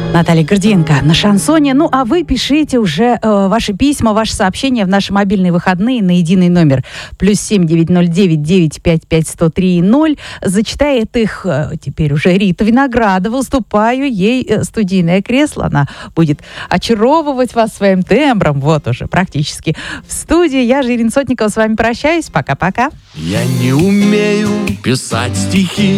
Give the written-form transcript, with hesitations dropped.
Наталья Гордиенко на шансоне. Ну, а вы пишите уже ваши письма, ваши сообщения в наши мобильные выходные на единый номер +7 909 955 103 0. Зачитает их теперь уже Рита Виноградова. Уступаю ей студийное кресло. Она будет очаровывать вас своим тембром. Вот уже практически в студии. Я же, Ирина Сотникова, с вами прощаюсь. Пока-пока. Я не умею писать стихи,